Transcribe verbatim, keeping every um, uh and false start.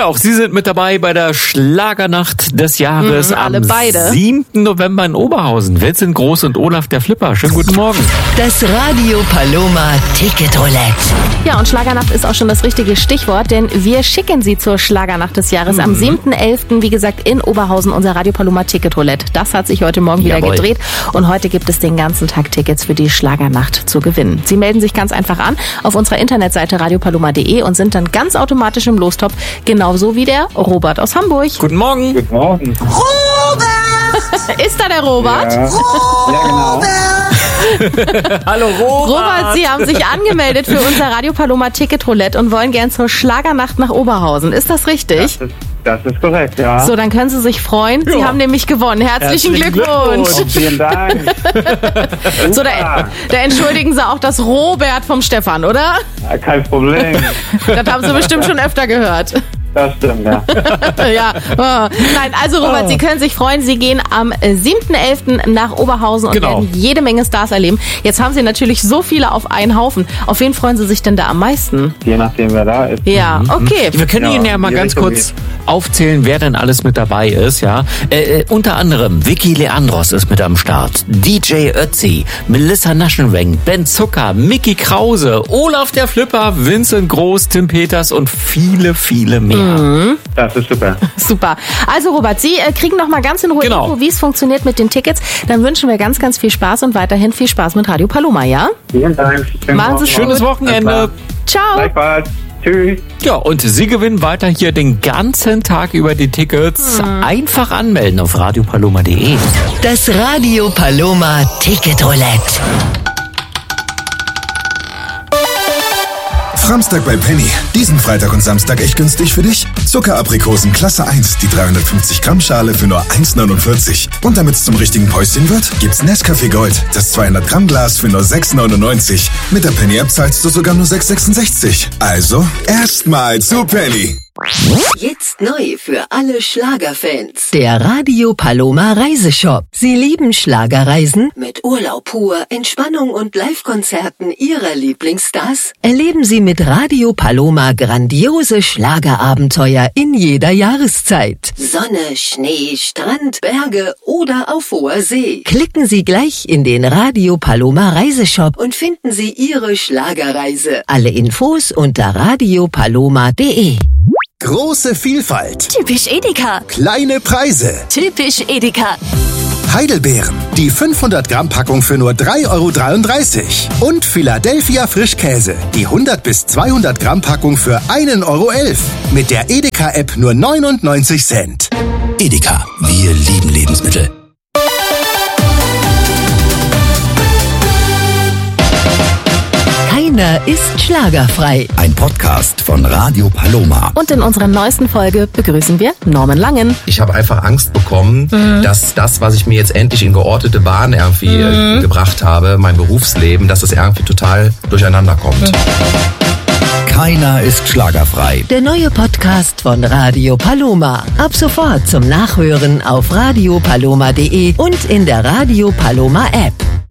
Ja, auch Sie sind mit dabei bei der Schlagernacht des Jahres mhm, alle am beide. siebten November in Oberhausen. Vincent Groß und Olaf der Flipper. Schönen guten Morgen. Das Radio Paloma Ticket Roulette. Ja, und Schlagernacht ist auch schon das richtige Stichwort, denn wir schicken Sie zur Schlagernacht des Jahres mhm. am siebten elften, wie gesagt, in Oberhausen, unser Radio Paloma Ticket Roulette. Das hat sich heute Morgen wieder Jawohl. gedreht und heute gibt es den ganzen Tag Tickets für die Schlagernacht zu gewinnen. Sie melden sich ganz einfach an auf unserer Internetseite radio paloma punkt de und sind dann ganz automatisch im Lostopf, genauso wie der Robert aus Hamburg. Guten Morgen. Guten Morgen. Robert! Ist da der Robert? Ja, Robert! Ja, genau. Hallo Robert. Robert, Sie haben sich angemeldet für unser Radio Paloma Ticket Roulette und wollen gern zur Schlagernacht nach Oberhausen. Ist das richtig? Das ist, das ist korrekt, ja. So, dann können Sie sich freuen. Sie Ja. haben nämlich gewonnen. Herzlichen, Herzlichen Glückwunsch. Glückwunsch. Vielen Dank. So, da, da entschuldigen Sie auch das Robert vom Stefan, oder? Ja, kein Problem. Das haben Sie bestimmt schon öfter gehört. Das stimmt, ja. Ja. Oh. Nein, also Robert, Sie können sich freuen. Sie gehen am siebten elften nach Oberhausen und Genau. werden jede Menge Stars erleben. Jetzt haben Sie natürlich so viele auf einen Haufen. Auf wen freuen Sie sich denn da am meisten? Je nachdem, wer da ist. Ja, okay. Wir können Ja, Ihnen ja mal die ganz Richtung kurz aufzählen, wer denn alles mit dabei ist, ja. Äh, äh, unter anderem Vicky Leandros ist mit am Start, D J Ötzi, Melissa Naschenweng, Ben Zucker, Mickey Krause, Olaf der Flipper, Vincent Groß, Tim Peters und viele, viele mehr. Mhm. Das ist super. Super. Also Robert, Sie äh, kriegen noch mal ganz in Ruhe Genau. Info, wie es funktioniert mit den Tickets. Dann wünschen wir ganz, ganz viel Spaß und weiterhin viel Spaß mit Radio Paloma, ja? Vielen Dank. Schönen Machen Sie es Morgen. Schönes Wochenende. Ciao. Gleichfalls. Tschüss. Ja, und Sie gewinnen weiter hier den ganzen Tag über die Tickets. Einfach anmelden auf radio paloma punkt de. Das Radio Paloma Ticket Roulette. Samstag bei Penny. Diesen Freitag und Samstag echt günstig für dich. Zuckeraprikosen Klasse eins, die dreihundertfünfzig Gramm Schale für nur eins neunundvierzig. Und damit es zum richtigen Päuschen wird, gibt's Nescafé Gold, das zweihundert Gramm Glas für nur sechs neunundneunzig. Mit der Penny-App zahlst du sogar nur sechs sechsundsechzig. Also, erstmal zu Penny. Jetzt neu für alle Schlagerfans. Der Radio Paloma Reiseshop. Sie lieben Schlagerreisen? Mit Urlaub pur, Entspannung und Live-Konzerten Ihrer Lieblingsstars? Erleben Sie mit Radio Paloma grandiose Schlagerabenteuer in jeder Jahreszeit. Sonne, Schnee, Strand, Berge oder auf hoher See. Klicken Sie gleich in den Radio Paloma Reiseshop und finden Sie Ihre Schlagerreise. Alle Infos unter radio paloma punkt de. Große Vielfalt, Typisch Edeka. kleine Preise. Typisch Edeka. Heidelbeeren, die fünfhundert Gramm Packung für nur drei Euro dreiunddreißig. Und Philadelphia Frischkäse, die hundert bis zweihundert Gramm Packung für ein Euro elf. Mit der Edeka-App nur neunundneunzig Cent. Edeka, wir lieben Lebensmittel. Keiner ist schlagerfrei. Ein Podcast von Radio Paloma. Und in unserer neuesten Folge begrüßen wir Norman Langen. Ich habe einfach Angst bekommen, mhm. dass das, was ich mir jetzt endlich in geordnete Bahnen irgendwie mhm. äh, gebracht habe, mein Berufsleben, dass es irgendwie total durcheinander kommt. Mhm. Keiner ist schlagerfrei. Der neue Podcast von Radio Paloma. Ab sofort zum Nachhören auf radio paloma punkt de und in der Radio Paloma App.